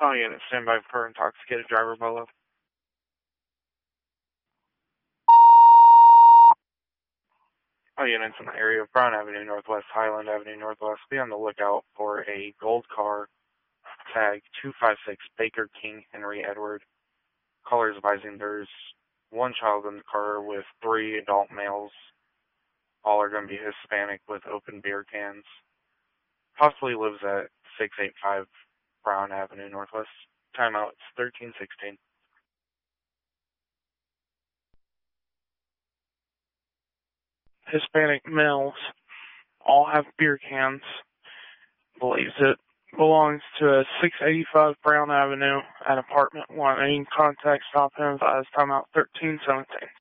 Oh, yeah, stand by for intoxicated driver below. Oh, yeah, it's in the area of Brown Avenue Northwest, Highland Avenue Northwest. Be on the lookout for a gold car, tag 256 Baker King Henry Edward. Callers advising there's one child in the car with 3 adult males. All are going to be Hispanic with open beer cans. Possibly lives at 685 Brown Avenue Northwest. Timeout 1316. Hispanic males all have beer cans. Believes it belongs to 685 Brown Avenue at apartment 1. Any contact stop him as timeout 1317.